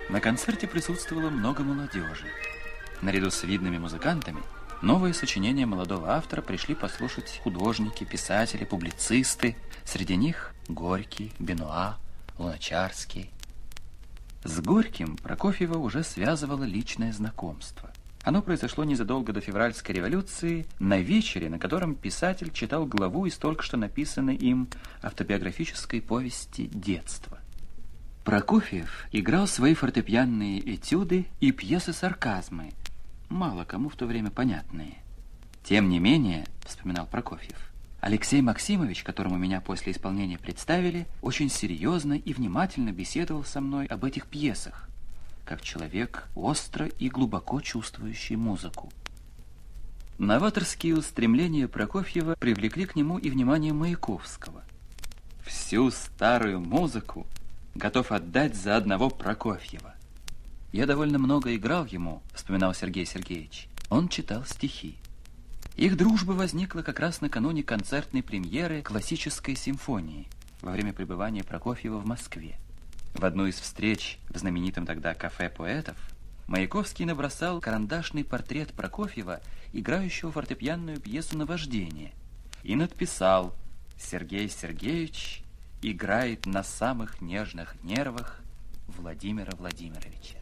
На концерте присутствовало много молодежи. Наряду с видными музыкантами новые сочинения молодого автора пришли послушать художники, писатели, публицисты. Среди них Горький, Бенуа, Луначарский. С Горьким Прокофьева уже связывало личное знакомство. Оно произошло незадолго до февральской революции на вечере, на котором писатель читал главу из только что написанной им автобиографической повести «Детство». Прокофьев играл свои фортепианные этюды и пьесы-сарказмы, мало кому в то время понятные. Тем не менее, вспоминал Прокофьев, Алексей Максимович, которому меня после исполнения представили, очень серьезно и внимательно беседовал со мной об этих пьесах, как человек, остро и глубоко чувствующий музыку. Новаторские устремления Прокофьева привлекли к нему и внимание Маяковского. Всю старую музыку готов отдать за одного Прокофьева. Я довольно много играл ему, вспоминал Сергей Сергеевич. Он читал стихи. Их дружба возникла как раз накануне концертной премьеры классической симфонии во время пребывания Прокофьева в Москве. В одну из встреч в знаменитом тогда кафе поэтов Маяковский набросал карандашный портрет Прокофьева, играющего фортепианную пьесу «Наваждение», и надписал: «Сергей Сергеевич играет на самых нежных нервах Владимира Владимировича».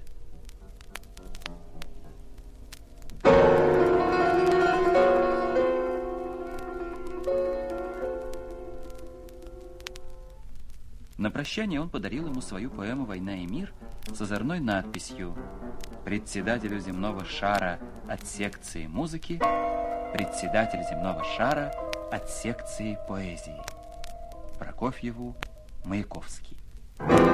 На прощание он подарил ему свою поэму «Война и мир» с озорной надписью: «Председателю земного шара от секции музыки, председатель земного шара от секции поэзии». Прокофьеву, Маяковский.